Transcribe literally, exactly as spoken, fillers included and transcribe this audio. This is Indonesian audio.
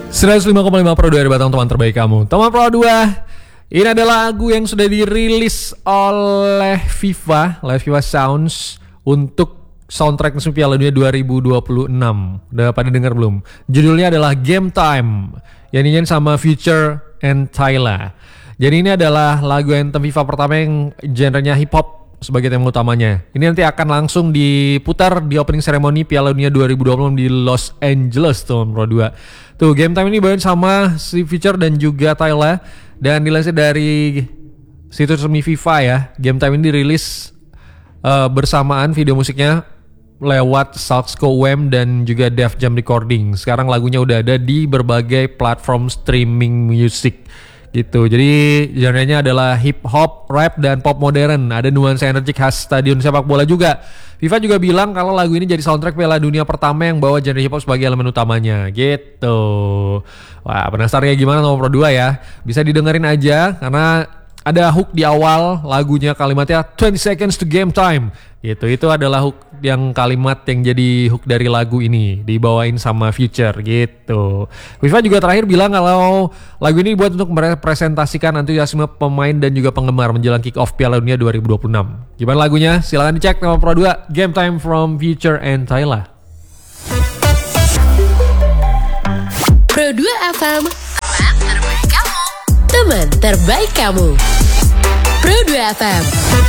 seratus lima koma lima Pro dua dari Batang, teman terbaik kamu. Teman Pro dua, ini adalah lagu yang sudah dirilis oleh FIFA, oleh FIFA Sounds untuk soundtrack musim Piala Dunia dua ribu dua puluh enam. Udah pada dengar belum? Judulnya adalah Game Time, yang dinyanyiin sama Future and Tyla. Jadi ini adalah lagu anthem FIFA pertama yang genrenya hip hop sebagai tema utamanya. Ini nanti akan langsung diputar di opening ceremony Piala Dunia dua ribu dua puluh di Los Angeles, teman Pro dua. Tuh, Game Time ini bawain sama si Future dan juga Tyla, dan dilansir dari situs resmi FIFA ya. Game Time ini dirilis uh, bersamaan video musiknya lewat Salxco W E M dan juga Def Jam Recording. Sekarang lagunya udah ada di berbagai platform streaming musik gitu. Jadi genrenya adalah hip hop, rap, dan pop modern. Ada nuansa energik khas stadion sepak bola juga. FIFA juga bilang kalau lagu ini jadi soundtrack Piala Dunia pertama yang bawa genre hip hop sebagai elemen utamanya gitu. Wah, penasaran ya gimana nomor Pro dua ya? Bisa didengerin aja karena ada hook di awal lagunya, kalimatnya twenty seconds to game time gitu. Itu adalah hook yang kalimat yang jadi hook dari lagu ini, dibawain sama Future gitu. FIFA juga terakhir bilang kalau lagu ini dibuat untuk merepresentasikan antusiasme pemain dan juga penggemar menjelang kick off Piala Dunia dua ribu dua puluh enam. Gimana lagunya? Silahkan dicek sama Pro dua. Game Time from Future and Tyla. Pro dua F M, teman terbaik kamu. Teman terbaik kamu. Pro dua F M.